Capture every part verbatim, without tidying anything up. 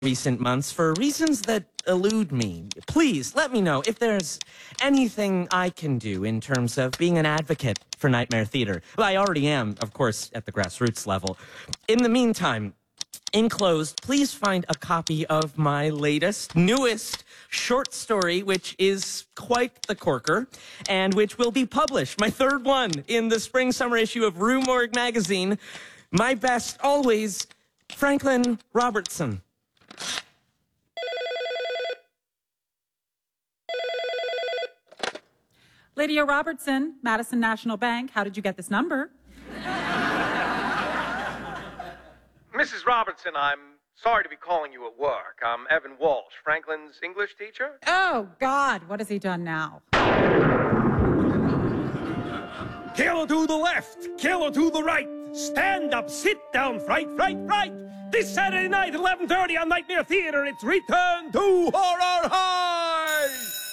recent months for reasons that elude me. Please let me know if there's anything I can do in terms of being an advocate for Nightmare Theater. Well, I already am, of course, at the grassroots level. In the meantime, enclosed, please find a copy of my latest, newest short story, which is quite the corker, and which will be published, my third one, in the spring-summer issue of Rue Morgue magazine. My best, always, Franklin Robertson. Lydia Robertson, Madison National Bank. How did you get this number? Missus Robertson, I'm sorry to be calling you at work. I'm Evan Walsh, Franklin's English teacher. Oh, God, what has he done now? Kilo to the left, kilo to the right. Stand up, sit down, fright, fright, fright. This Saturday night, eleven thirty on Nightmare Theater, it's Return to Horror High!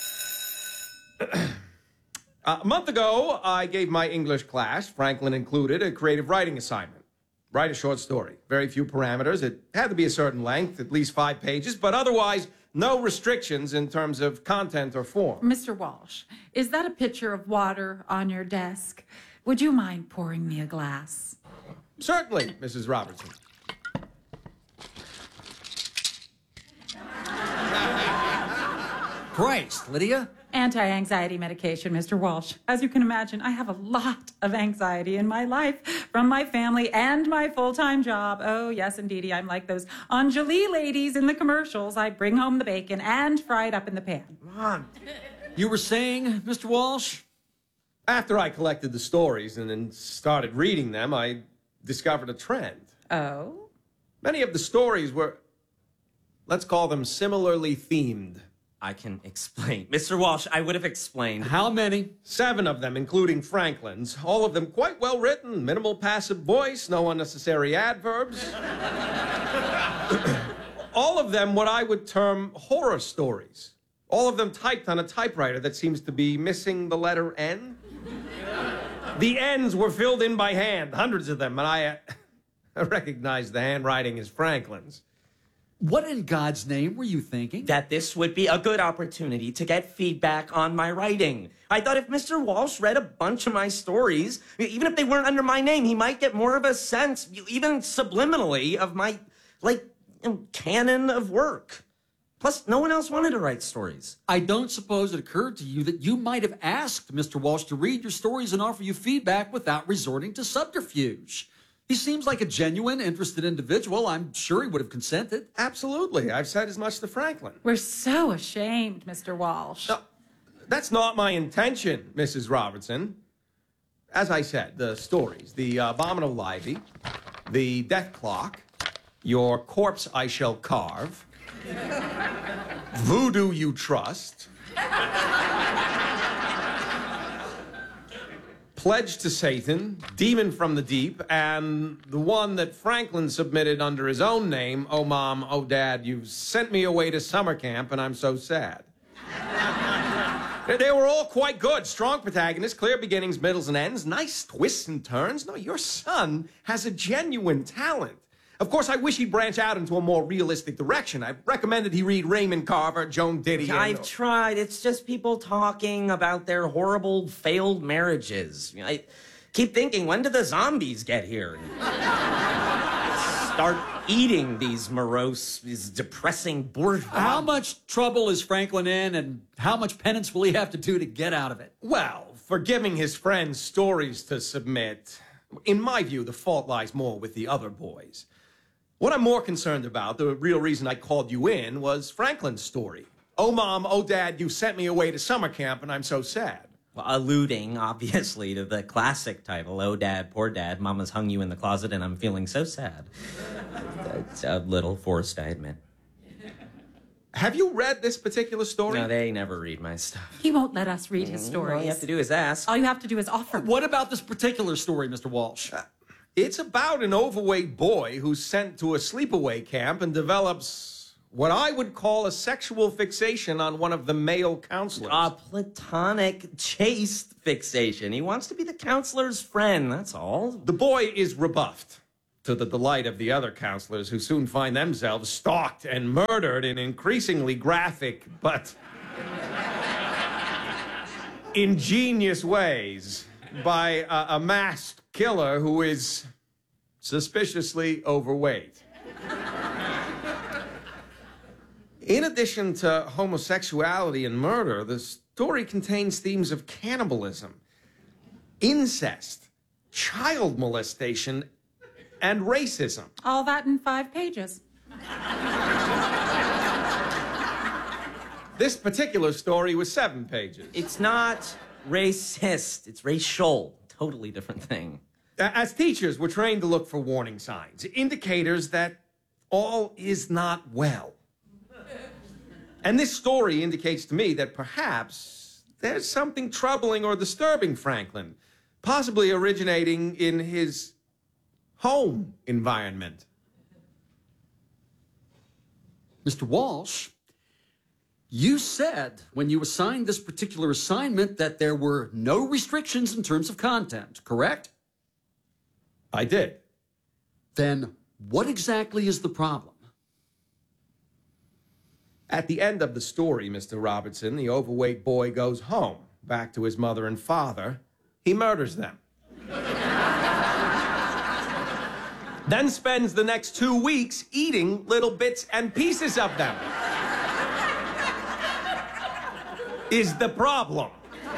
Uh, a month ago, I gave my English class, Franklin included, a creative writing assignment. Write a short story. Very few parameters. It had to be a certain length, at least five pages, but otherwise, no restrictions in terms of content or form. Mister Walsh, is that a pitcher of water on your desk? Would you mind pouring me a glass? Certainly, Missus Robertson. Christ, Lydia. Anti-anxiety medication, Mister Walsh. As you can imagine, I have a lot of anxiety in my life from my family and my full-time job. Oh, yes, indeedy, I'm like those Anjali ladies in the commercials. I bring home the bacon and fry it up in the pan. Mom, you were saying, Mister Walsh? After I collected the stories and then started reading them, I discovered a trend. Oh? Many of the stories were, let's call them similarly themed. I can explain. Mister Walsh, I would have explained. How many? Seven of them, including Franklin's. All of them quite well written, minimal passive voice, no unnecessary adverbs. All of them what I would term horror stories. All of them typed on a typewriter that seems to be missing the letter N. The N's were filled in by hand, hundreds of them, and I, uh, I recognized the handwriting as Franklin's. What in God's name were you thinking? That this would be a good opportunity to get feedback on my writing. I thought if Mister Walsh read a bunch of my stories, even if they weren't under my name, he might get more of a sense, even subliminally, of my, like, canon of work. Plus, no one else wanted to write stories. I don't suppose it occurred to you that you might have asked Mister Walsh to read your stories and offer you feedback without resorting to subterfuge. He seems like a genuine, interested individual. I'm sure he would have consented. Absolutely. I've said as much to Franklin. We're so ashamed, Mister Walsh. No, that's not my intention, Missus Robertson. As I said, the stories, the uh, Abominable Livy, the Death Clock, Your Corpse I Shall Carve, Voodoo You Trust, Pledge to Satan, Demon from the Deep, and the one that Franklin submitted under his own name, Oh Mom, Oh Dad, You've Sent Me Away to Summer Camp and I'm So Sad. They were all quite good. Strong protagonists, clear beginnings, middles, and ends, nice twists and turns. No, your son has a genuine talent. Of course, I wish he'd branch out into a more realistic direction. I've recommended he read Raymond Carver, Joan Didion. I've tried. It's just people talking about their horrible failed marriages. I keep thinking, when did the zombies get here? Start eating these morose, these depressing bourgeois. How much trouble is Franklin in, and how much penance will he have to do to get out of it? Well, for giving his friends stories to submit, in my view, the fault lies more with the other boys. What I'm more concerned about, the real reason I called you in, was Franklin's story. Oh, Mom, oh, Dad, you sent me away to summer camp, and I'm so sad. Well, alluding, obviously, to the classic title, Oh, Dad, Poor Dad, Mama's hung you in the closet, and I'm feeling so sad. It's a little forced, I admit. Have you read this particular story? No, they never read my stuff. He won't let us read his stories. All you have to do is ask. All you have to do is offer. What about this particular story, Mister Walsh? Uh, It's about an overweight boy who's sent to a sleepaway camp and develops what I would call a sexual fixation on one of the male counselors. A platonic, chaste fixation. He wants to be the counselor's friend, that's all. The boy is rebuffed. to the delight of the other counselors, who soon find themselves stalked and murdered in increasingly graphic but ingenious ways by a, a masked killer who is suspiciously overweight. In addition to homosexuality and murder, the story contains themes of cannibalism, incest, child molestation, and racism. All that in five pages. This particular story was seven pages. It's not racist. It's racial. Totally different thing. As teachers, we're trained to look for warning signs, indicators that all is not well. And this story indicates to me that perhaps there's something troubling or disturbing Franklin, possibly originating in his home environment. Mister Walsh, you said when you assigned this particular assignment that there were no restrictions in terms of content, correct? I did. Then what exactly is the problem? At the end of the story, Mister Robertson, the overweight boy goes home, back to his mother and father. He murders them. Then spends the next two weeks eating little bits and pieces of them. Is the problem.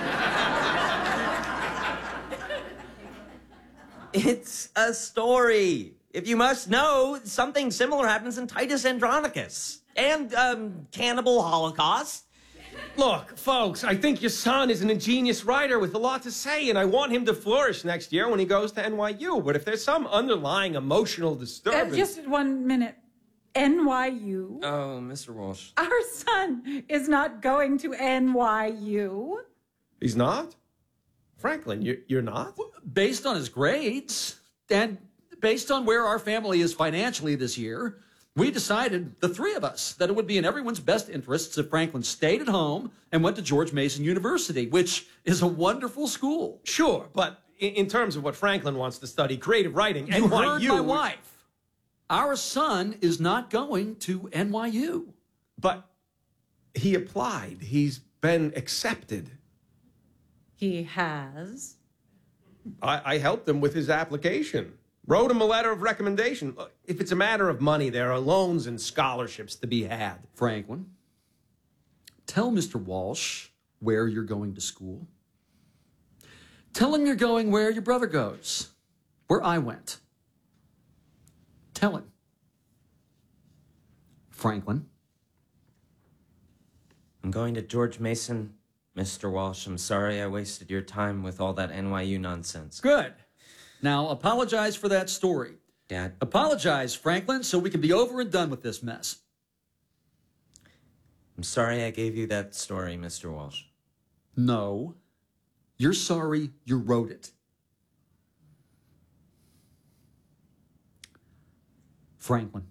It's a story. If you must know, something similar happens in Titus Andronicus. And, um, Cannibal Holocaust. Look, folks, I think your son is an ingenious writer with a lot to say, and I want him to flourish next year when he goes to N Y U. But if there's some underlying emotional Uh, disturbance... just one minute. N Y U? Oh, Mister Walsh. Our son is not going to N Y U. He's not? Franklin, you, you're not? Based on his grades and based on where our family is financially this year, we decided, the three of us, that it would be in everyone's best interests if Franklin stayed at home and went to George Mason University, which is a wonderful school. Sure, but in, in terms of what Franklin wants to study, creative writing, You N Y U... heard my wife. Our son is not going to N Y U. But he applied. He's been accepted. He has. I, I helped him with his application. Wrote him a letter of recommendation. Look, if it's a matter of money, there are loans and scholarships to be had. Franklin, tell Mister Walsh where you're going to school. Tell him you're going where your brother goes, where I went. Tell him. Franklin. I'm going to George Mason, Mister Walsh. I'm sorry I wasted your time with all that N Y U nonsense. Good. Now, apologize for that story. Dad. Apologize, Franklin, so we can be over and done with this mess. I'm sorry I gave you that story, Mister Walsh. No. You're sorry you wrote it. Franklin.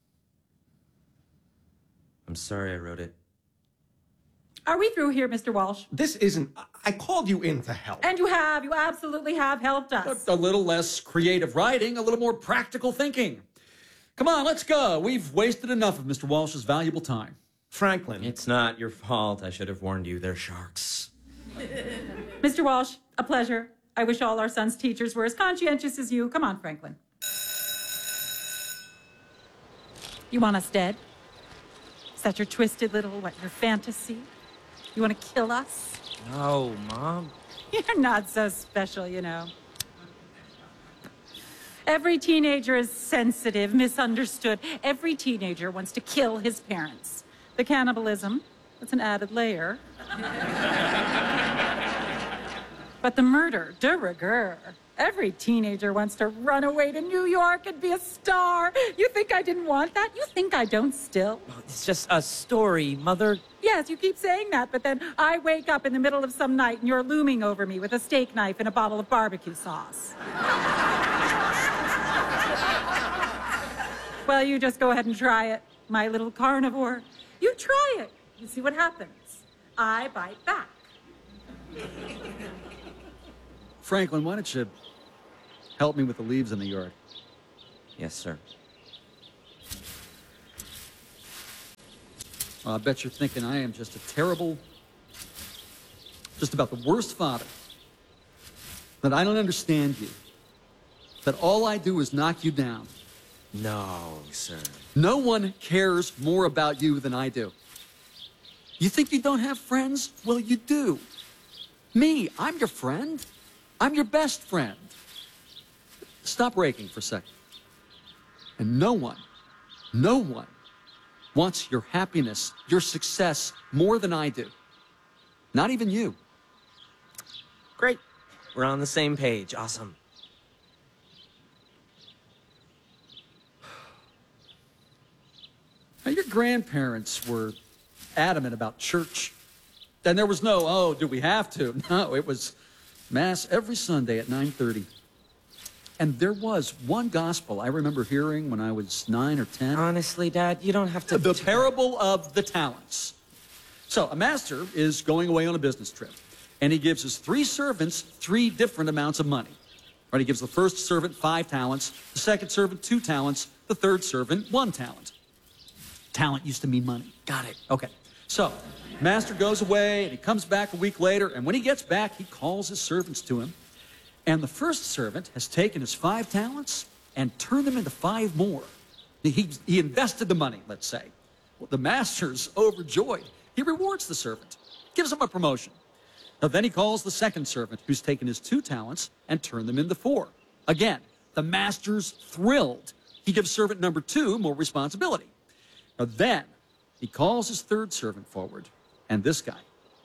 I'm sorry I wrote it. Are we through here, Mister Walsh? This isn't... I called you in to help. And you have. You absolutely have helped us. A, a little less creative writing, a little more practical thinking. Come on, let's go. We've wasted enough of Mister Walsh's valuable time. Franklin. It's not your fault. I should have warned you. They're sharks. Mister Walsh, a pleasure. I wish all our son's teachers were as conscientious as you. Come on, Franklin. You want us dead? Is that your twisted little, what, your fantasy? You want to kill us? No, Mom. You're not so special, you know. Every teenager is sensitive, misunderstood. Every teenager wants to kill his parents. The cannibalism, that's an added layer. But the murder, de rigueur. Every teenager wants to run away to New York and be a star. You think I didn't want that? You think I don't still? It's just a story, Mother. Yes, you keep saying that, but then I wake up in the middle of some night and you're looming over me with a steak knife and a bottle of barbecue sauce. Well, you just go ahead and try it, my little carnivore. You try it. You see what happens. I bite back. Franklin, why don't you help me with the leaves in the yard? Yes, sir. Well, I bet you're thinking I am just a terrible, just about the worst father. That I don't understand you. That all I do is knock you down. No, sir. No one cares more about you than I do. You think you don't have friends? Well, you do. Me, I'm your friend. I'm your best friend. Stop raking for a second. And no one, no one wants your happiness, your success more than I do. Not even you. Great. We're on the same page. Awesome. Now, your grandparents were adamant about church. And there was no, oh, do we have to? No, it was Mass every Sunday at nine thirty. And there was one gospel I remember hearing when I was nine or ten. Honestly, Dad, you don't have to... The parable of the talents. So a master is going away on a business trip, and he gives his three servants three different amounts of money. Right? He gives the first servant five talents, the second servant two talents, the third servant one talent. Talent used to mean money. Got it. Okay. So master goes away, and he comes back a week later, and when he gets back, he calls his servants to him. And the first servant has taken his five talents and turned them into five more. He, he invested the money, let's say. Well, the master's overjoyed. He rewards the servant, gives him a promotion. Now, then he calls the second servant, who's taken his two talents and turned them into four. Again, the master's thrilled. He gives servant number two more responsibility. Now, then he calls his third servant forward, and this guy.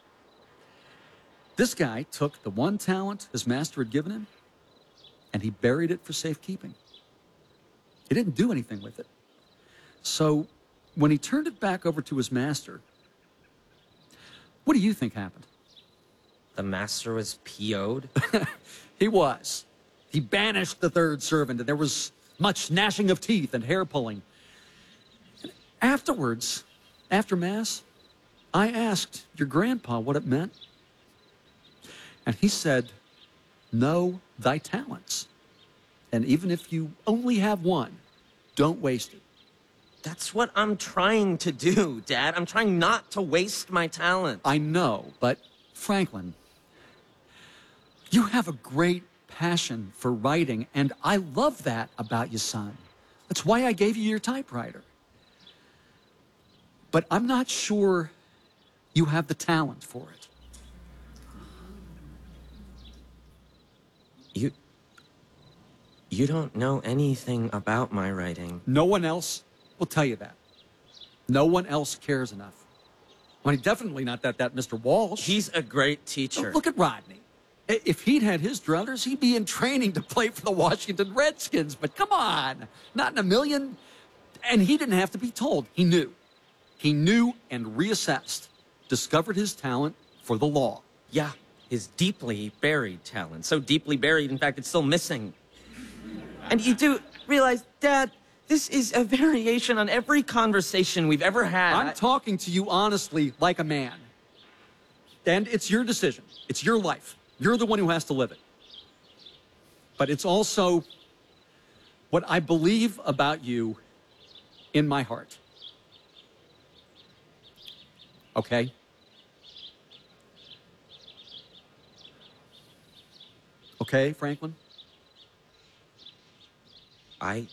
This guy took the one talent his master had given him, and he buried it for safekeeping. He didn't do anything with it. So when he turned it back over to his master, what do you think happened? The master was P O'd? He was. He banished the third servant, and there was much gnashing of teeth and hair pulling. And afterwards, after Mass, I asked your grandpa what it meant. And he said, know thy talents. And even if you only have one, don't waste it. That's what I'm trying to do, Dad. I'm trying not to waste my talent. I know, but Franklin, you have a great passion for writing, and I love that about you, son. That's why I gave you your typewriter. But I'm not sure you have the talent for it. You... You don't know anything about my writing. No one else will tell you that. No one else cares enough. I mean, definitely not that, that Mister Walsh. He's a great teacher. Look at Rodney. I- If he'd had his druthers, he'd be in training to play for the Washington Redskins. But come on, not in a million. And he didn't have to be told. He knew. He knew and reassessed, discovered his talent for the law. Yeah, his deeply buried talent. So deeply buried, in fact, it's still missing. And you do realize, Dad, this is a variation on every conversation we've ever had. I'm I- talking to you honestly like a man. And it's your decision. It's your life. You're the one who has to live it. But it's also what I believe about you in my heart. Okay? Okay, Franklin? I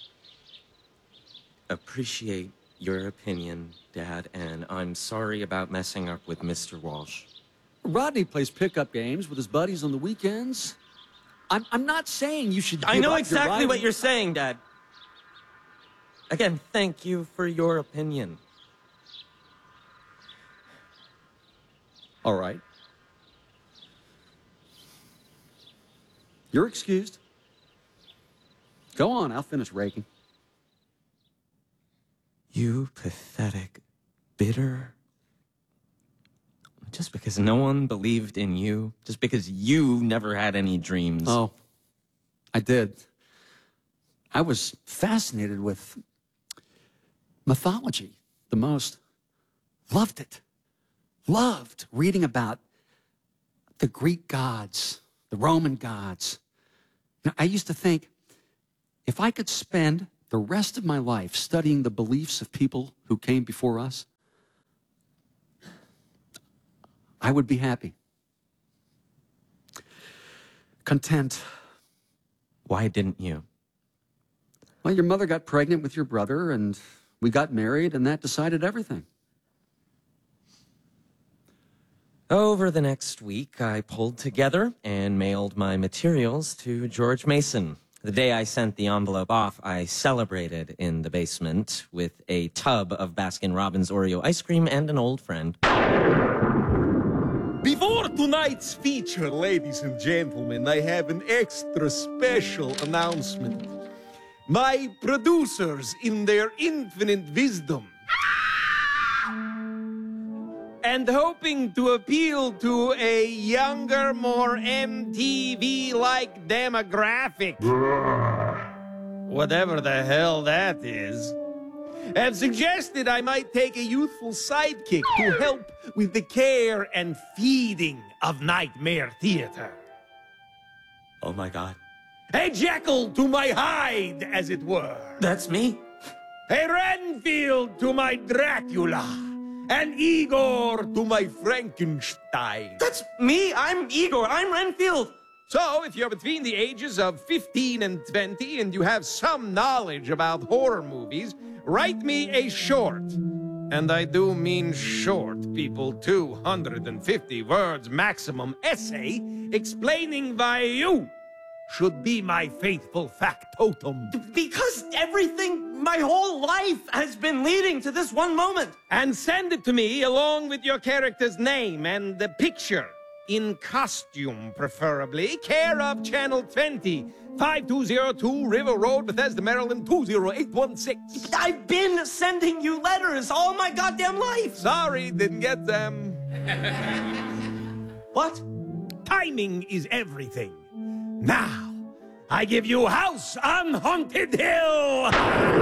appreciate your opinion, Dad, and I'm sorry about messing up with Mister Walsh. Rodney plays pickup games with his buddies on the weekends. I'm, I'm not saying you should. I give know up your exactly writing. what you're saying, Dad. Again, thank you for your opinion. All right. You're excused. Go on, I'll finish raking. You pathetic, bitter... Just because no one believed in you, just because you never had any dreams. Oh, I did. I was fascinated with mythology the most. Loved it. Loved reading about the Greek gods, the Roman gods. Now, I used to think, if I could spend the rest of my life studying the beliefs of people who came before us, I would be happy. Content. Why didn't you? Well, your mother got pregnant with your brother, and we got married, and that decided everything. Over the next week, I pulled together and mailed my materials to George Mason. The day I sent the envelope off, I celebrated in the basement with a tub of Baskin-Robbins Oreo ice cream and an old friend. Before tonight's feature, ladies and gentlemen, I have an extra special announcement. My producers, in their infinite wisdom, and hoping to appeal to a younger, more M T V-like demographic, whatever the hell that is, have suggested I might take a youthful sidekick to help with the care and feeding of Nightmare Theater. Oh my God. A Jekyll to my Hyde, as it were. That's me? A Renfield to my Dracula. An Igor to my Frankenstein. That's me? I'm Igor. I'm Renfield. So, if you're between the ages of fifteen and twenty and you have some knowledge about horror movies, write me a short. And I do mean short, people, two hundred fifty words maximum essay explaining why you should be my faithful factotum. Because everything, my whole life has been leading to this one moment. And send it to me along with your character's name and the picture. In costume, preferably. Care of Channel twenty, five two zero two River Road, Bethesda, Maryland, two zero eight one six. I've been sending you letters all my goddamn life. Sorry, didn't get them. What? Timing is everything. Now, I give you House on Haunted Hill!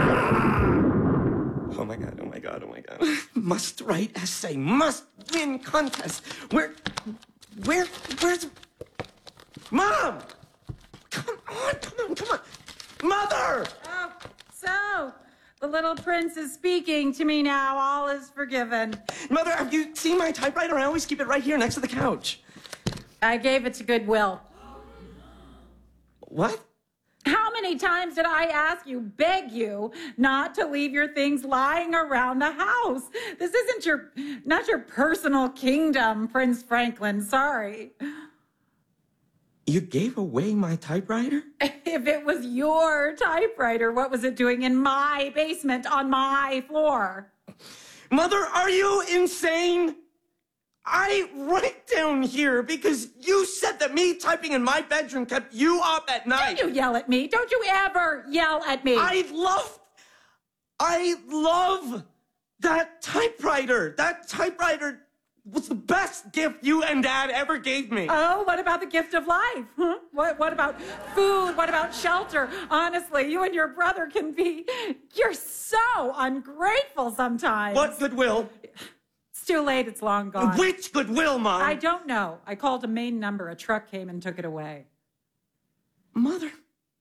Oh my God, oh my God, oh my God. Must write essay, must win contest. Where, where, where's... Mom! Come on, come on, come on. Mother! Oh, so the little prince is speaking to me now. All is forgiven. Mother, have you seen my typewriter? I always keep it right here next to the couch. I gave it to Goodwill. What? How many times did I ask you, beg you, not to leave your things lying around the house? This isn't your, not your personal kingdom, Prince Franklin. Sorry. You gave away my typewriter? If it was your typewriter, what was it doing in my basement on my floor? Mother, are you insane? I write down here because you said that me typing in my bedroom kept you up at night. Don't you yell at me. Don't you ever yell at me. I love, I love that typewriter. That typewriter was the best gift you and Dad ever gave me. Oh, what about the gift of life? Huh? What, what about food? What about shelter? Honestly, you and your brother can be, you're so ungrateful sometimes. What Goodwill? It's too late. It's long gone. Which Goodwill, Mom? I don't know. I called a main number. A truck came and took it away. Mother.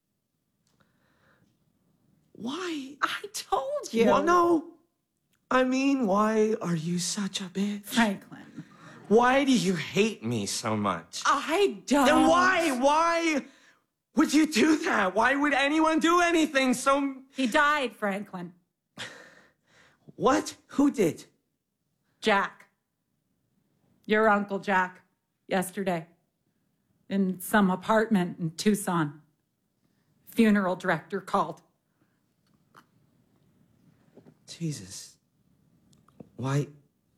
Why? I told you. Well, no. I mean, why are you such a bitch? Franklin. Why do you hate me so much? I don't. Then why? Why would you do that? Why would anyone do anything so... He died, Franklin. What? Who did? Jack. Your Uncle Jack. Yesterday. In some apartment in Tucson. Funeral director called. Jesus. Why?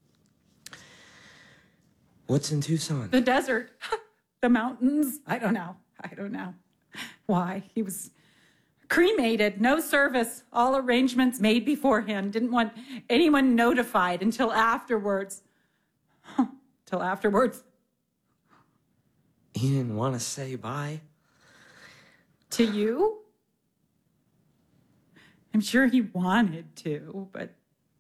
What's in Tucson? The desert. The mountains. I don't know. I don't know. Why? He was cremated. No service. All arrangements made beforehand. Didn't want anyone notified until afterwards. Till afterwards. He didn't want to say bye? To you? I'm sure he wanted to, but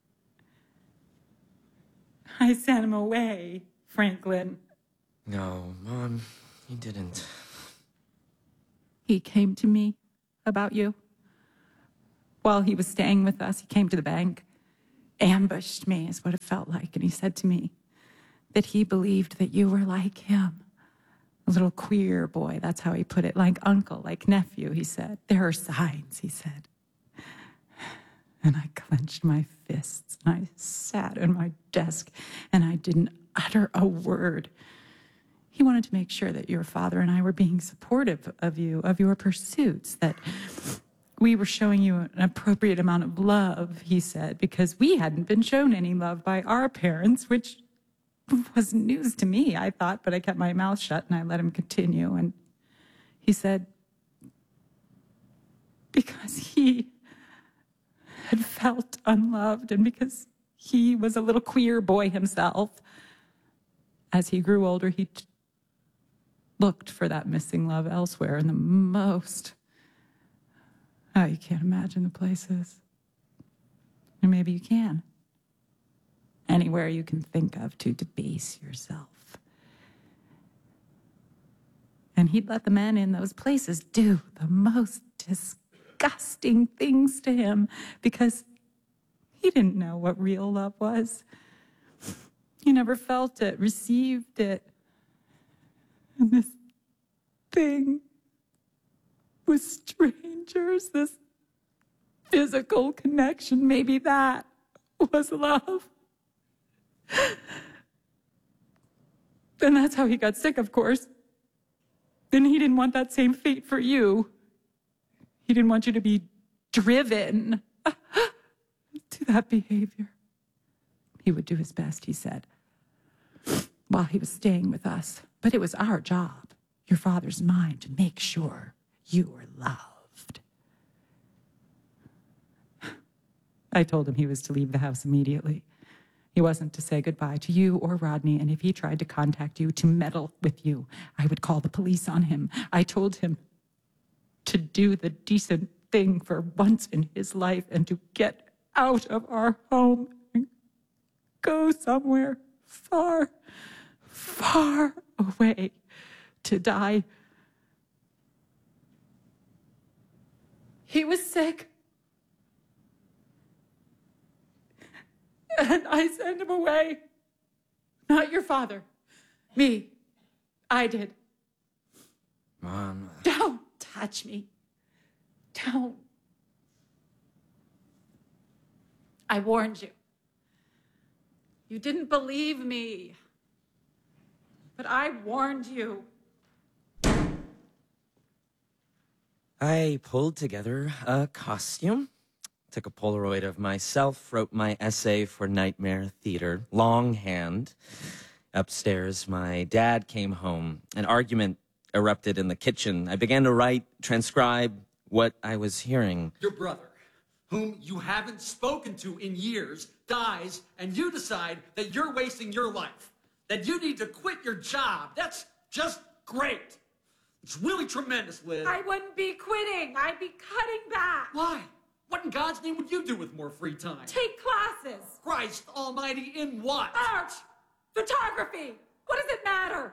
I sent him away, Franklin. No, Mom, he didn't. He came to me about you. while he was staying with us, he came to the bank, ambushed me is what it felt like. And he said to me that he believed that you were like him. A little queer boy, that's how he put it, like uncle, like nephew, he said. There are signs, he said. And I clenched my fists, and I sat at my desk, and I didn't utter a word. He wanted to make sure that your father and I were being supportive of you, of your pursuits, that we were showing you an appropriate amount of love, he said, because we hadn't been shown any love by our parents, which was news to me, I thought, but I kept my mouth shut and I let him continue. And he said, because he had felt unloved and because he was a little queer boy himself, as he grew older, he t- looked for that missing love elsewhere in the most, oh, you can't imagine the places. Or maybe you can. Anywhere you can think of to debase yourself. And he'd let the men in those places do the most disgusting things to him because he didn't know what real love was. He never felt it, received it. And this thing with strangers, this physical connection, maybe that was love. And that's how he got sick, of course. And he didn't want that same fate for you. He didn't want you to be driven to that behavior. He would do his best, he said, while he was staying with us. But it was our job, your father's mine, to make sure you were loved. I told him he was to leave the house immediately. He wasn't to say goodbye to you or Rodney, and if he tried to contact you, to meddle with you, I would call the police on him. I told him to do the decent thing for once in his life and to get out of our home and go somewhere far, far away to die. He was sick. And I sent him away. Not your father. Me. I did. Mom. Don't touch me. Don't. I warned you. You didn't believe me. But I warned you. I pulled together a costume. Took a Polaroid of myself, wrote my essay for Nightmare Theater, longhand. Upstairs, my dad came home. An argument erupted in the kitchen. I began to write, transcribe what I was hearing. Your brother, whom you haven't spoken to in years, dies, and you decide that you're wasting your life, that you need to quit your job. That's just great. It's really tremendous, Liz. I wouldn't be quitting. I'd be cutting back. Why? What in God's name would you do with more free time? Take classes. Christ almighty, in what? Art. Photography. What does it matter?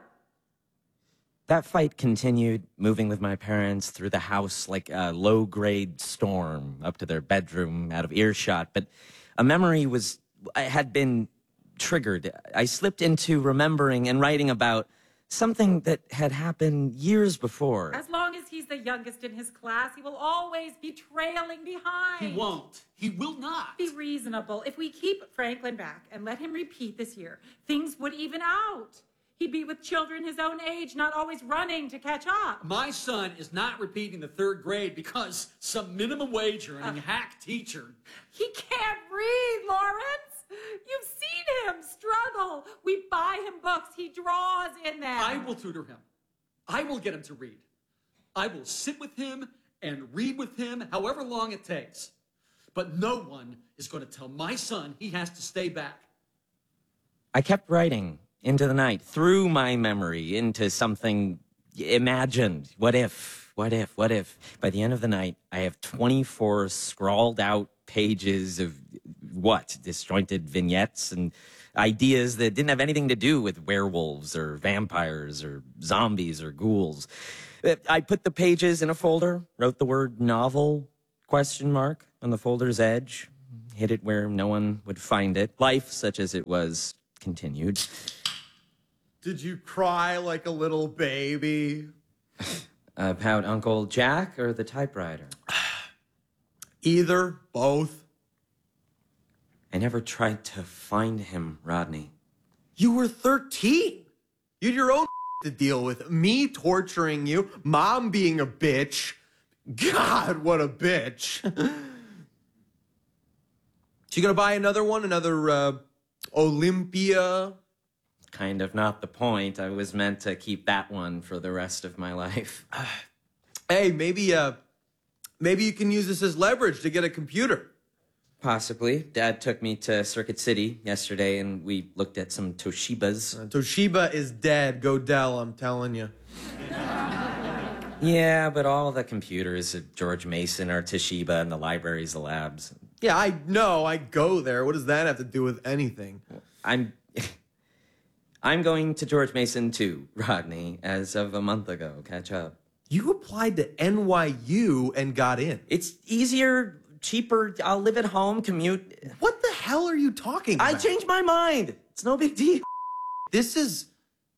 That fight continued, moving with my parents through the house like a low-grade storm, up to their bedroom, out of earshot. But a memory was had been triggered. I slipped into remembering and writing about something that had happened years before. As long as he's the youngest in his class, he will always be trailing behind. He won't. He will not. Be reasonable. If we keep Franklin back and let him repeat this year, things would even out. He'd be with children his own age, not always running to catch up. My son is not repeating the third grade because some minimum wage earning uh, hack teacher. He can't read, Lawrence. You've seen him struggle. We buy him books. He draws in them. I will tutor him. I will get him to read. I will sit with him and read with him however long it takes. But no one is going to tell my son he has to stay back. I kept writing into the night, through my memory, into something imagined. What if? What if? What if? By the end of the night, I have twenty-four scrawled out pages of what? Disjointed vignettes and ideas that didn't have anything to do with werewolves or vampires or zombies or ghouls. I put the pages in a folder, wrote the word novel, question mark on the folder's edge. Hid it where no one would find it. Life, such as it was, continued. Did you cry like a little baby? About Uncle Jack or the typewriter? Either, both. I never tried to find him, Rodney. You were thirteen. You had your own to deal with. Me torturing you, mom being a bitch. God, what a bitch. So you gonna buy another one? Another uh, Olympia? Kind of not the point. I was meant to keep that one for the rest of my life. Hey, maybe uh, maybe you can use this as leverage to get a computer. Possibly. Dad took me to Circuit City yesterday, and we looked at some Toshibas. Uh, Toshiba is dead. Go Dell, I'm telling you. Yeah, but all the computers at George Mason are Toshiba, and the libraries, the labs. Yeah, I know. I go there. What does that have to do with anything? I'm... I'm going to George Mason too, Rodney, as of a month ago. Catch up. You applied to N Y U and got in. It's easier, cheaper. I'll live at home, commute. What the hell are you talking about? I changed my mind. It's no big deal. This is...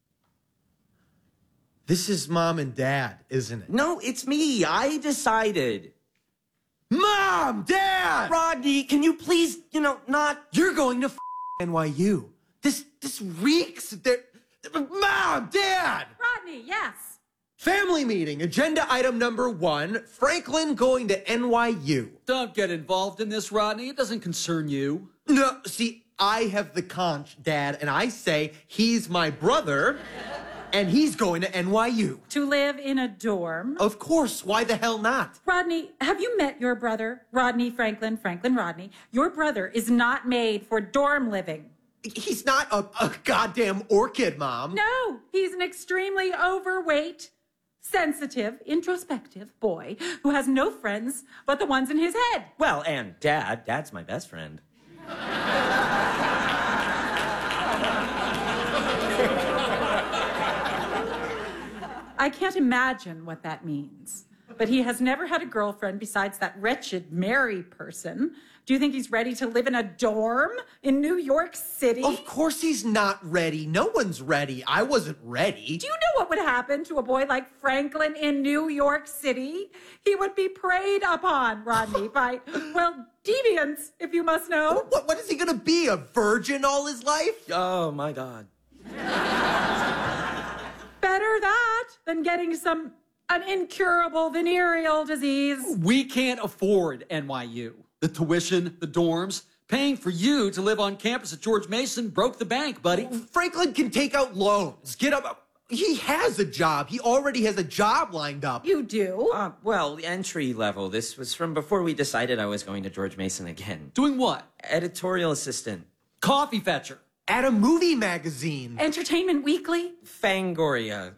This is mom and dad, isn't it? No, it's me. I decided. Mom! Dad! Rodney, can you please, you know, not... You're going to f- N Y U. This this reeks. There, Mom, Dad! Rodney, yes. Family meeting, agenda item number one, Franklin going to N Y U. Don't get involved in this, Rodney. It doesn't concern you. No, see, I have the conch, Dad, and I say he's my brother, and he's going to N Y U. To live in a dorm. Of course, why the hell not? Rodney, have you met your brother? Rodney Franklin, Franklin Rodney. Your brother is not made for dorm living. He's not a, a goddamn orchid, Mom. No, he's an extremely overweight, sensitive, introspective boy who has no friends but the ones in his head. Well, and Dad. Dad's my best friend. I can't imagine what that means. But he has never had a girlfriend besides that wretched Mary person. Do you think he's ready to live in a dorm in New York City? Of course he's not ready. No one's ready. I wasn't ready. Do you know what would happen to a boy like Franklin in New York City? He would be preyed upon, Rodney, by, well, deviants, if you must know. What, what is he gonna be, a virgin all his life? Oh, my God. Better that than getting some an incurable venereal disease. We can't afford N Y U. The tuition, the dorms, paying for you to live on campus at George Mason broke the bank, buddy. Franklin can take out loans. Get up. He has a job. He already has a job lined up. You do? Uh, well, entry level. This was from before we decided I was going to George Mason again. Doing what? Editorial assistant. Coffee fetcher. At a movie magazine. Entertainment Weekly? Fangoria.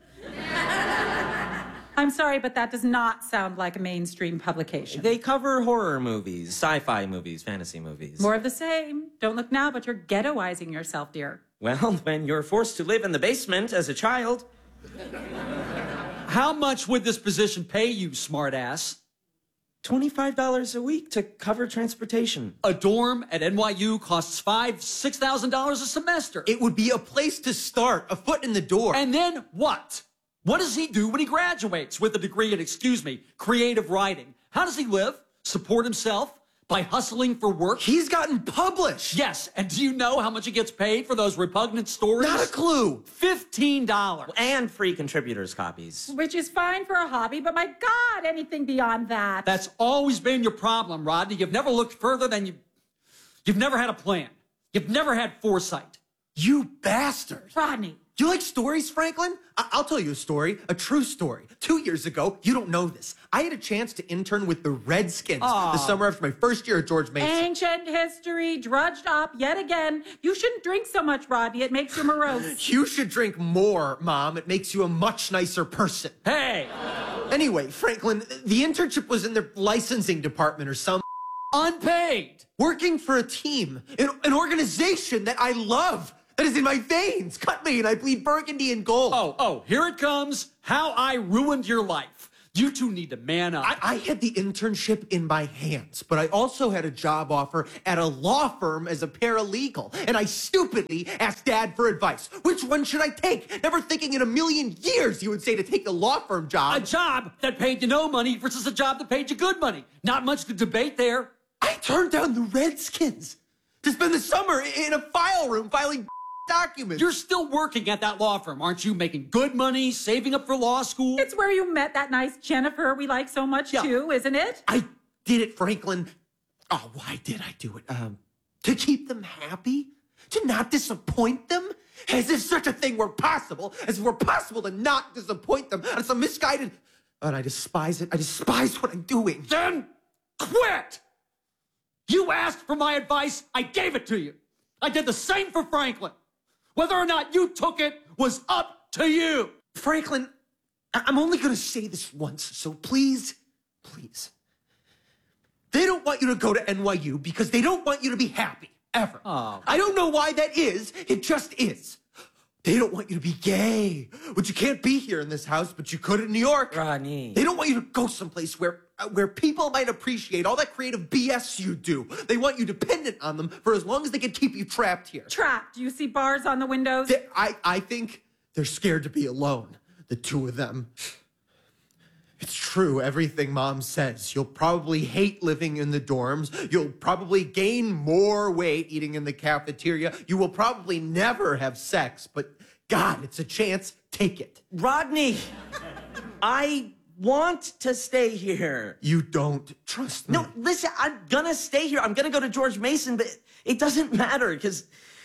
I'm sorry, but that does not sound like a mainstream publication. They cover horror movies, sci-fi movies, fantasy movies. More of the same. Don't look now, but you're ghettoizing yourself, dear. Well, when you're forced to live in the basement as a child. How much would this position pay you, smartass? twenty-five dollars a week to cover transportation. A dorm at N Y U costs five, six thousand dollars a semester. It would be a place to start, a foot in the door. And then what? What does he do when he graduates with a degree in, excuse me, creative writing? How does he live? Support himself? By hustling for work? He's gotten published. Yes, and do you know how much he gets paid for those repugnant stories? Not a clue. fifteen dollars. And free contributors' copies. Which is fine for a hobby, but my God, anything beyond that. That's always been your problem, Rodney. You've never looked further than you... You've never had a plan. You've never had foresight. You bastard. Rodney. You like stories, Franklin? I- I'll tell you a story, a true story. Two years ago, you don't know this, I had a chance to intern with the Redskins Aww. the summer after my first year at George Mason. Ancient history drudged up yet again. You shouldn't drink so much, Rodney. It makes you morose. You should drink more, Mom. It makes you a much nicer person. Hey! Anyway, Franklin, the internship was in the licensing department or some Unpaid! working for a team, an, an organization that I love, that is in my veins. Cut me and I bleed burgundy and gold. Oh, oh, here it comes. How I ruined your life. You two need to man up. I, I had the internship in my hands, but I also had a job offer at a law firm as a paralegal. And I stupidly asked Dad for advice. Which one should I take? Never thinking in a million years you would say to take the law firm job. A job that paid you no money versus a job that paid you good money. Not much to debate there. I turned down the Redskins to spend the summer in a file room filing documents. You're still working at that law firm, aren't you? Making good money, saving up for law school. It's where you met that nice Jennifer we like so much, Yeah. too, isn't it? I did it, Franklin. Oh, why did I do it? Um, to keep them happy? To not disappoint them? As if such a thing were possible, as if it were possible to not disappoint them on some misguided... And I despise it. I despise what I'm doing. Then quit! You asked for my advice, I gave it to you. I did the same for Franklin. Whether or not you took it was up to you. Franklin, I- I'm only going to say this once, so please, please. They don't want you to go to N Y U because they don't want you to be happy, ever. Oh. I don't know why that is. It just is. They don't want you to be gay, which you can't be here in this house, but you could in New York. Rodney. They don't want you to go someplace where uh, where people might appreciate all that creative B S you do. They want you dependent on them for as long as they can keep you trapped here. Trapped. Do you see bars on the windows? They- I, I think they're scared to be alone, the two of them. It's true, everything Mom says. You'll probably hate living in the dorms. You'll probably gain more weight eating in the cafeteria. You will probably never have sex, but God, it's a chance. Take it. Rodney, I want to stay here. You don't trust me. No, listen, I'm gonna stay here. I'm gonna go to George Mason, but it doesn't matter because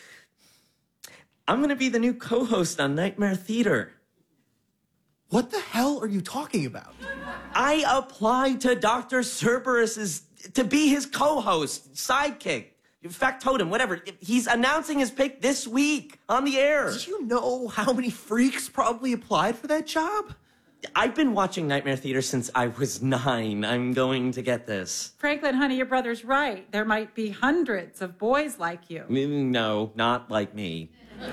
I'm gonna be the new co-host on Nightmare Theater. What the hell are you talking about? I applied to Doctor Cerberus's to be his co-host, sidekick, factotum, whatever. He's announcing his pick this week on the air. Do you know how many freaks probably applied for that job? I've been watching Nightmare Theater since I was nine. I'm going to get this. Franklin, honey, your brother's right. There might be hundreds of boys like you. Mm, No, not like me.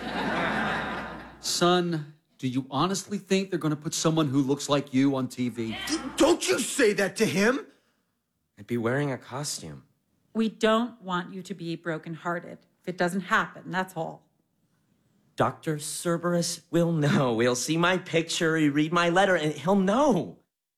Son, do you honestly think they're going to put someone who looks like you on T V? D- don't you say that to him. I'd be wearing a costume. We don't want you to be brokenhearted. If it doesn't happen, that's all. Doctor Cerberus will know. He'll see my picture, he'll read my letter, and he'll know.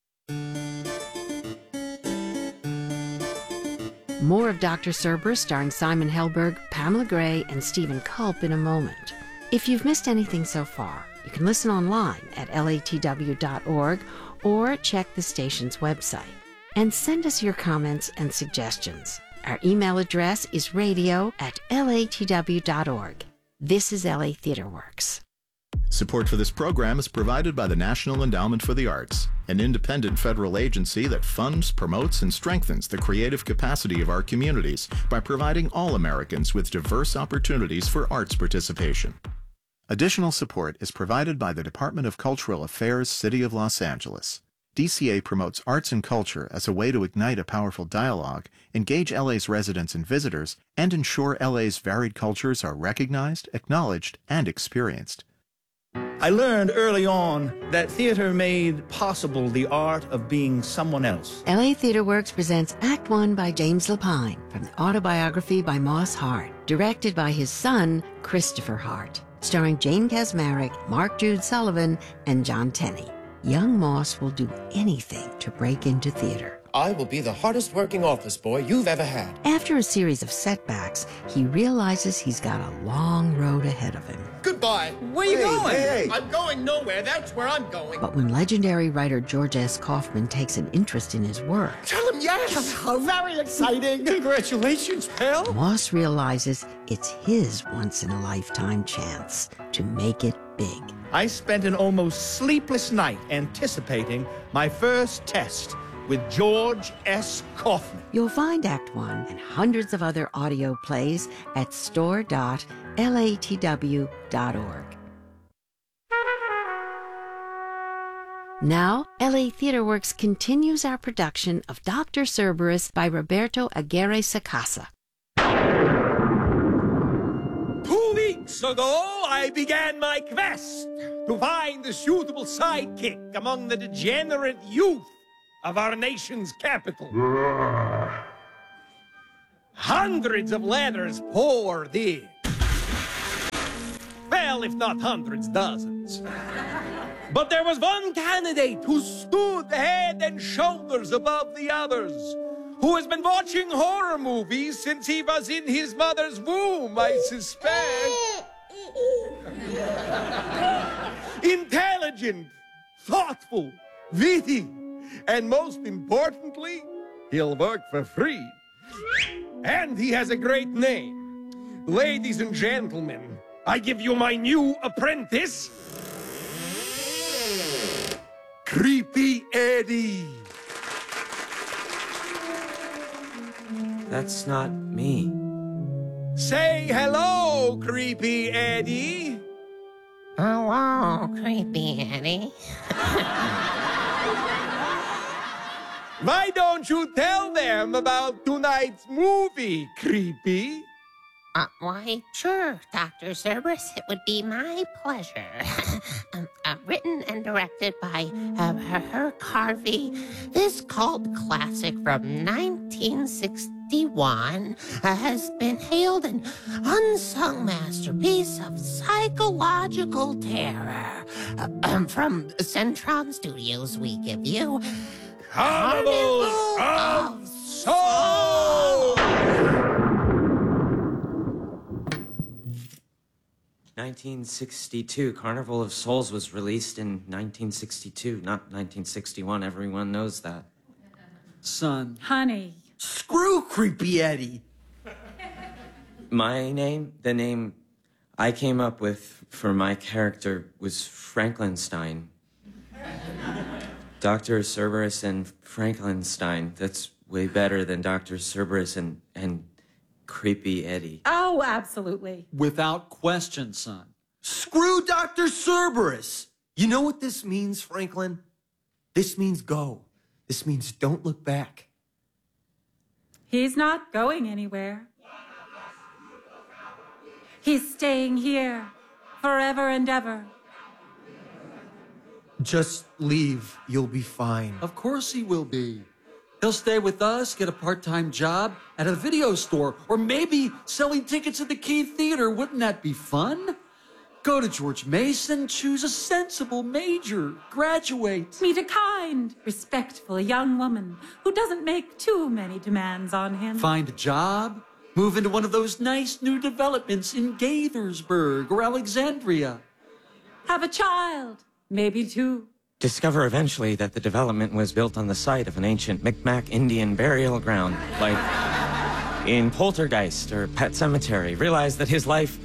More of Doctor Cerberus starring Simon Helberg, Pamela Gray, and Stephen Culp in a moment. If you've missed anything so far, you can listen online at L A T W dot org or check the station's website. And send us your comments and suggestions. Our email address is radio at L A T W dot org. This is L A Theater Works. Support for this program is provided by the National Endowment for the Arts, an independent federal agency that funds, promotes, and strengthens the creative capacity of our communities by providing all Americans with diverse opportunities for arts participation. Additional support is provided by the Department of Cultural Affairs, City of Los Angeles. D C A promotes arts and culture as a way to ignite a powerful dialogue, engage L A's residents and visitors, and ensure L A's varied cultures are recognized, acknowledged, and experienced. I learned early on that theater made possible the art of being someone else. L A Theater Works presents Act One by James Lapine from the autobiography by Moss Hart, directed by his son, Christopher Hart, starring Jane Kasmerick, Mark Jude Sullivan, and John Tenney. Young Moss will do anything to break into theater. I will be the hardest working office boy you've ever had. After a series of setbacks, he realizes he's got a long road ahead of him. Goodbye. Where you Hey, going? hey. I'm going nowhere. That's where I'm going. But when legendary writer George S. Kaufman takes an interest in his work, Tell him yes. How very exciting. Congratulations, pal. Moss realizes it's his once-in-a-lifetime chance to make it big. I spent an almost sleepless night anticipating my first test with George S. Kaufman. You'll find Act One and hundreds of other audio plays at store dot L A T W dot org. Now, L A Theater Works continues our production of Doctor Cerberus by Roberto Aguirre Sacasa. Two weeks ago, I began my quest to find the suitable sidekick among the degenerate youth of our nation's capital. Hundreds of letters poured in. Well, if not hundreds, dozens. But there was one candidate who stood head and shoulders above the others, who has been watching horror movies since he was in his mother's womb, I suspect. Intelligent, thoughtful, witty, and most importantly, he'll work for free. And he has a great name. Ladies and gentlemen, I give you my new apprentice, Creepy Eddie. That's not me. Say hello, Creepy Eddie. Hello, Creepy Eddie. Why don't you tell them about tonight's movie, Creepy? Uh, why, sure, Doctor Cerberus, it would be my pleasure. um, uh, written and directed by uh, Herc Harvey, this cult classic from nineteen sixty-one uh, has been hailed an unsung masterpiece of psychological terror. Uh, um, from Centron Studios, we give you Carnival of Souls! nineteen sixty-two. Carnival of Souls was released in nineteen sixty-two, not nineteen sixty-one. Everyone knows that. Son. Honey. Screw Creepy Eddie. My name, the name I came up with for my character was Frankenstein. Doctor Cerberus and Frankenstein. That's way better than Doctor Cerberus and, and Creepy Eddie. Oh, absolutely. Without question, son. Screw Doctor Cerberus. You know what this means, Franklin? This means go. This means don't look back. He's not going anywhere. He's staying here forever and ever. Just leave. You'll be fine. Of course he will be. He'll stay with us, get a part-time job at a video store, or maybe selling tickets at the Key Theater. Wouldn't that be fun? Go to George Mason, choose a sensible major, graduate. Meet a kind, respectful young woman who doesn't make too many demands on him. Find a job, move into one of those nice new developments in Gaithersburg or Alexandria. Have a child, maybe two. Discover eventually that the development was built on the site of an ancient Micmac Indian burial ground, like in Poltergeist or Pet Sematary. Realize that his life,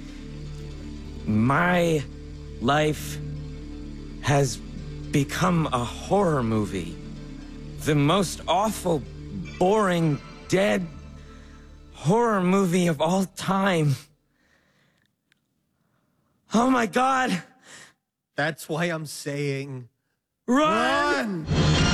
my life, has become a horror movie. The most awful, boring, dead horror movie of all time. Oh my God! That's why I'm saying... Run! Run!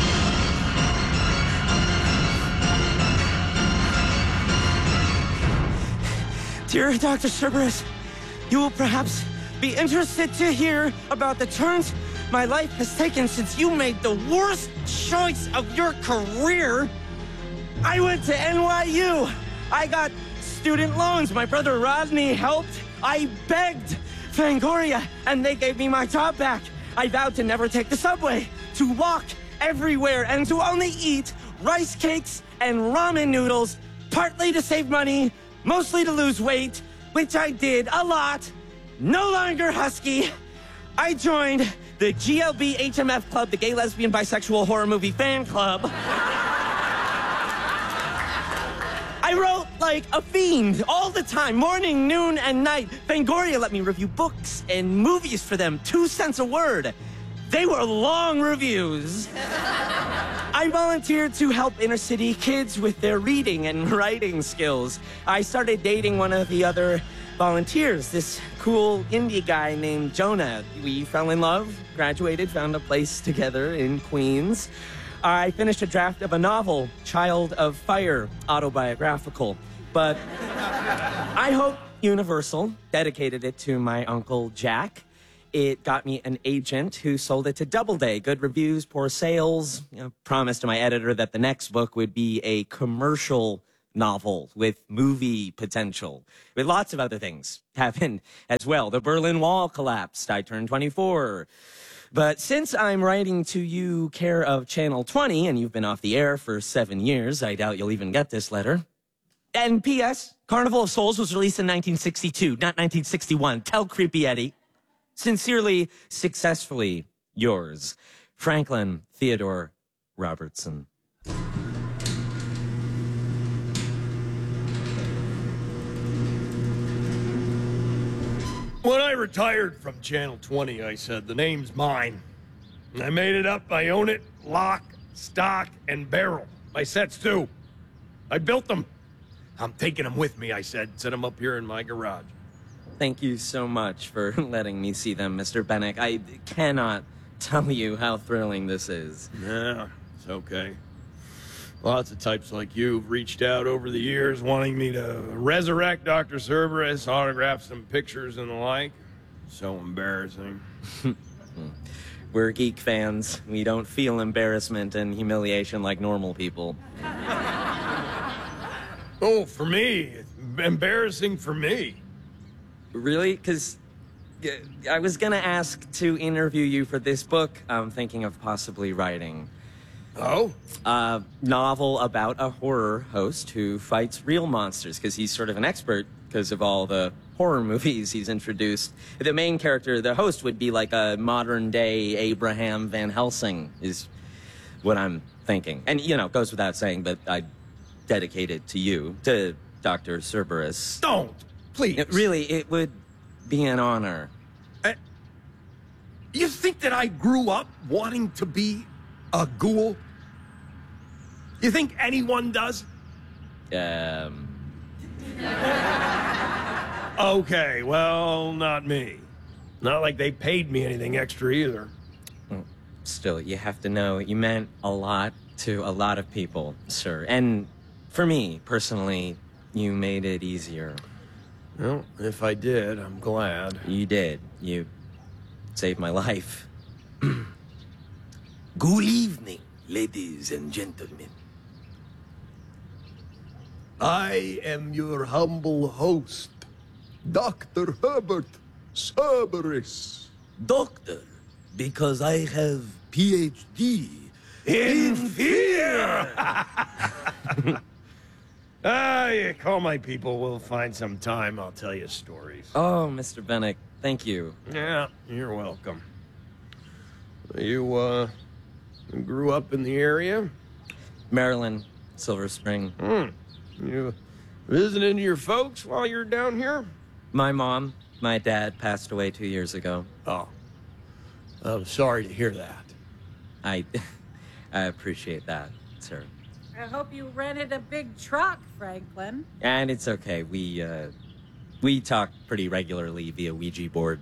Dear Doctor Cerberus, you will perhaps be interested to hear about the turns my life has taken since you made the worst choice of your career. I went to N Y U. I got student loans. My brother Rodney helped. I begged Fangoria, and they gave me my job back. I vowed to never take the subway, to walk everywhere, and to only eat rice cakes and ramen noodles, partly to save money, mostly to lose weight, which I did a lot. No longer husky. I joined the G L B H M F Club, the Gay, Lesbian, Bisexual Horror Movie Fan Club. I wrote like a fiend all the time, morning, noon, and night. Fangoria let me review books and movies for them, two cents a word. They were long reviews. I volunteered to help inner city kids with their reading and writing skills. I started dating one of the other volunteers, this cool indie guy named Jonah. We fell in love, graduated, found a place together in Queens. I finished a draft of a novel, Child of Fire, autobiographical. But I hope Universal dedicated it to my Uncle Jack It got me an agent who sold it to Doubleday. Good reviews, poor sales. You know, promised to my editor that the next book would be a commercial novel with movie potential, with lots of other things happened as well. The Berlin Wall collapsed. I turned twenty-four. But since I'm writing to you care of Channel twenty, and you've been off the air for seven years, I doubt you'll even get this letter. And P S Carnival of Souls was released in nineteen sixty-two, not nineteen sixty-one. Tell Creepy Eddie. Sincerely, successfully yours, Franklin Theodore Robertson. When I retired from Channel twenty, I said, the name's mine. I made it up, I own it, lock, stock, and barrel. My sets, too. I built them. I'm taking them with me, I said. Set them up here in my garage. Thank you so much for letting me see them, Mister Bennick. I cannot tell you how thrilling this is. Yeah, it's okay. Lots of types like you have reached out over the years wanting me to resurrect Doctor Cerberus, autograph some pictures and the like. So embarrassing. We're geek fans. We don't feel embarrassment and humiliation like normal people. Oh, for me. It's embarrassing for me. Really? Because I was going to ask to interview you for this book I'm thinking of possibly writing. Oh? A novel about a horror host who fights real monsters, because he's sort of an expert because of all the horror movies he's introduced. The main character, the host, would be like a modern-day Abraham Van Helsing, is what I'm thinking. And, you know, it goes without saying, but I dedicate it to you, to Doctor Cerberus. Don't! Please. It, really, it would be an honor. Uh, you think that I grew up wanting to be a ghoul? You think anyone does? Um... Okay, well, not me. Not like they paid me anything extra either. Still, you have to know, you meant a lot to a lot of people, sir. And for me, personally, you made it easier. Well, if I did, I'm glad. You did. You saved my life. Good evening, ladies and gentlemen. I am your humble host, Doctor Herbert Cerberus. Doctor, because I have P H D in fear! Ah, you call my people. We'll find some time. I'll tell you stories. Oh, Mister Bennick, thank you. Yeah, you're welcome. You, uh, grew up in the area? Maryland, Silver Spring. Hmm. You visiting your folks while you're down here? My mom, my dad passed away two years ago. Oh. I'm sorry to hear that. I, I appreciate that, sir. I hope you rented a big truck, Franklin. And it's okay. We, uh, we talk pretty regularly via Ouija board.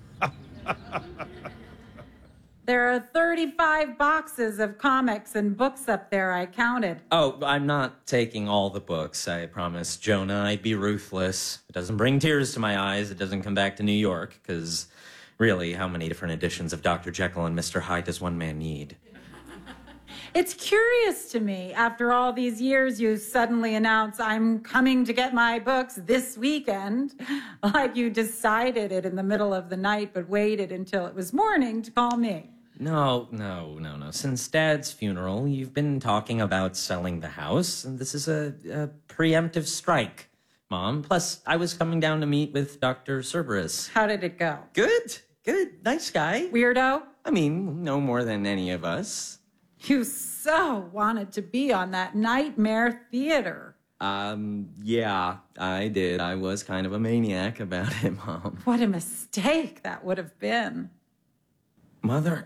There are thirty-five boxes of comics and books up there, I counted. Oh, I'm not taking all the books, I promise. Jonah, I'd be ruthless. It doesn't bring tears to my eyes. It doesn't come back to New York, because really, how many different editions of Doctor Jekyll and Mister Hyde does one man need? It's curious to me, after all these years, you suddenly announce, I'm coming to get my books this weekend. Like you decided it in the middle of the night, but waited until it was morning to call me. No, no, no, no. Since Dad's funeral, you've been talking about selling the house, and this is a, a preemptive strike, Mom. Plus, I was coming down to meet with Doctor Cerberus. How did it go? Good, good. Nice guy. Weirdo? I mean, no more than any of us. You so wanted to be on that Nightmare Theater. Um, yeah, I did. I was kind of a maniac about it, Mom. What a mistake that would have been. Mother,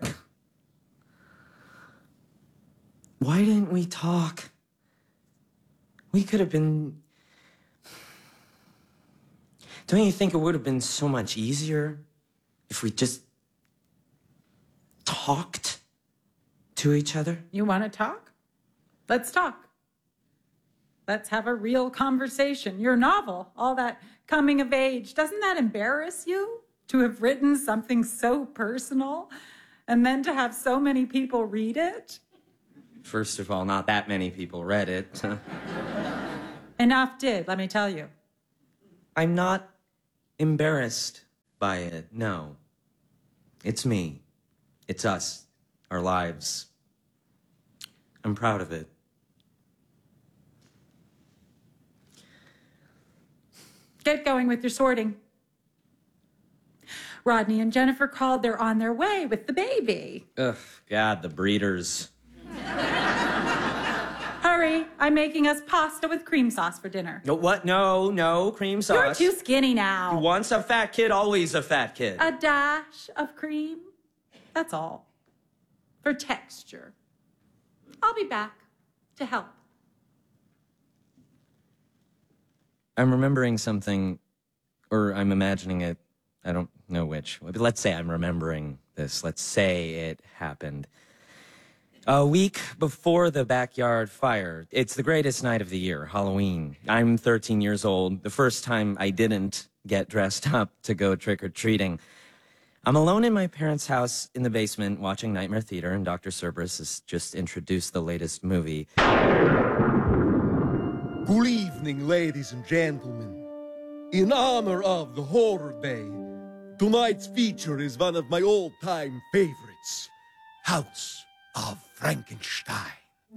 why didn't we talk? We could have been... Don't you think it would have been so much easier if we just talked to each other? You want to talk? Let's talk. Let's have a real conversation. Your novel, all that coming of age, doesn't that embarrass you? To have written something so personal and then to have so many people read it? First of all, not that many people read it. Enough did, let me tell you. I'm not embarrassed by it, no. It's me. It's us. Our lives. I'm proud of it. Get going with your sorting. Rodney and Jennifer called. They're on their way with the baby. Ugh, God, the breeders. Hurry, I'm making us pasta with cream sauce for dinner. No, what? No, no, cream sauce. You're too skinny now. Once a fat kid, always a fat kid. A dash of cream. That's all. For texture. I'll be back to help. I'm remembering something, or I'm imagining it. I don't know which. But let's say I'm remembering this. Let's say it happened. A week before the backyard fire. It's the greatest night of the year, Halloween. I'm thirteen years old. The first time I didn't get dressed up to go trick-or-treating. I'm alone in my parents' house in the basement watching Nightmare Theater, and Doctor Cerberus has just introduced the latest movie. Good evening, ladies and gentlemen. In honor of the Horror Day, tonight's feature is one of my all-time favorites, House of Frankenstein.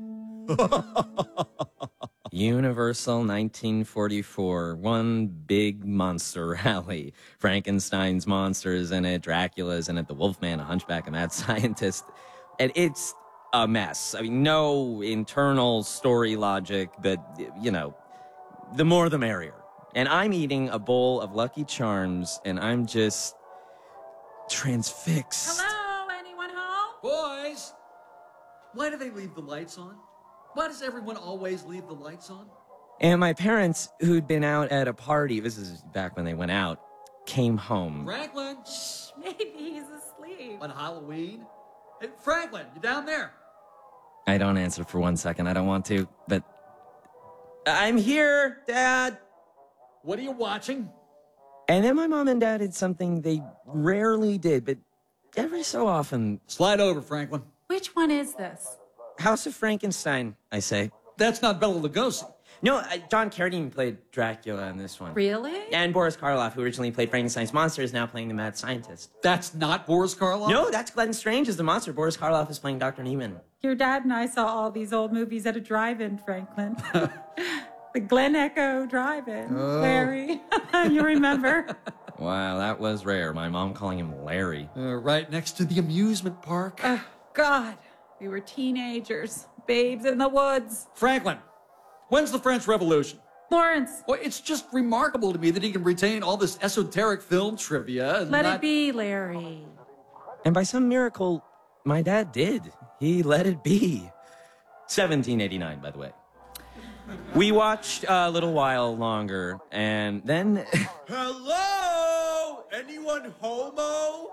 Universal nineteen forty-four, one big monster rally. Frankenstein's monsters in it, Dracula's in it, the Wolfman, a hunchback, a mad scientist. And it's a mess. I mean, no internal story logic, but, you know, the more the merrier. And I'm eating a bowl of Lucky Charms, and I'm just transfixed. Hello, anyone home? Boys, why do they leave the lights on? Why does everyone always leave the lights on? And my parents, who'd been out at a party, this is back when they went out, came home. Franklin! Shh, maybe he's asleep. On Halloween? Hey, Franklin, you down there? I don't answer for one second. I don't want to, but I'm here, Dad. What are you watching? And then my mom and dad did something they rarely did, but every so often. Slide over, Franklin. Which one is this? House of Frankenstein, I say. That's not Bela Lugosi. No, uh, John Carradine played Dracula in this one. Really? And Boris Karloff, who originally played Frankenstein's monster, is now playing the mad scientist. That's not Boris Karloff? No, that's Glenn Strange as the monster. Boris Karloff is playing Doctor Neiman. Your dad and I saw all these old movies at a drive-in, Franklin. The Glen Echo Drive-In. Oh. Larry, you remember? Wow, that was rare. My mom calling him Larry. Uh, right next to the amusement park. Oh, God. We were teenagers. Babes in the woods. Franklin, when's the French Revolution? Lawrence. Well, it's just remarkable to me that he can retain all this esoteric film trivia. And Let not... it be, Larry. And by some miracle, my dad did. He let it be. seventeen eighty-nine, by the way. We watched a little while longer, and then... Hello? Anyone homo?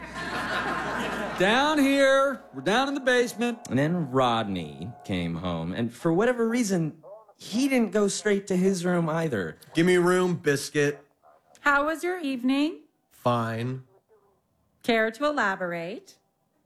Down here. We're down in the basement. And then Rodney came home, and for whatever reason, he didn't go straight to his room either. Give me room, biscuit. How was your evening? Fine. Care to elaborate?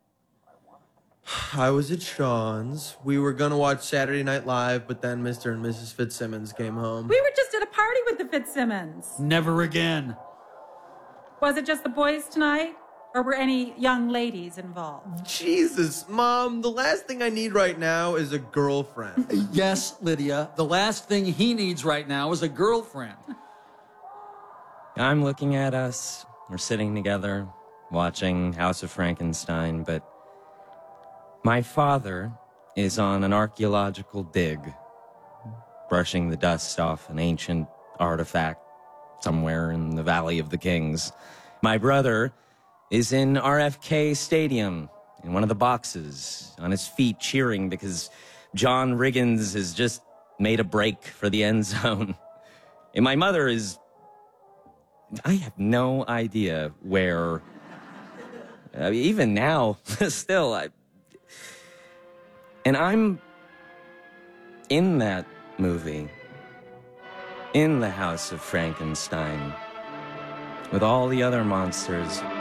I was at Sean's. We were gonna watch Saturday Night Live, but then Mister and Missus Fitzsimmons came home. We were just at a party with the Fitzsimmons. Never again. Was it just the boys tonight? Or were any young ladies involved? Jesus, Mom, the last thing I need right now is a girlfriend. Yes, Lydia. The last thing he needs right now is a girlfriend. I'm looking at us. We're sitting together, watching House of Frankenstein, but my father is on an archaeological dig, brushing the dust off an ancient artifact somewhere in the Valley of the Kings. My brother is in R F K Stadium, in one of the boxes, on his feet cheering because John Riggins has just made a break for the end zone. And my mother is... I have no idea where... I mean, even now, still, I... And I'm in that movie, in the House of Frankenstein. with all the other monsters